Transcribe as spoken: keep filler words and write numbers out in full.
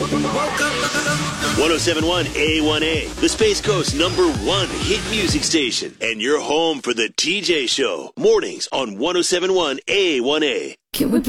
oh seven point one A one A, the Space Coast number one hit music station, and you're home for the T J Show, mornings on one oh seven point one A one A. Can we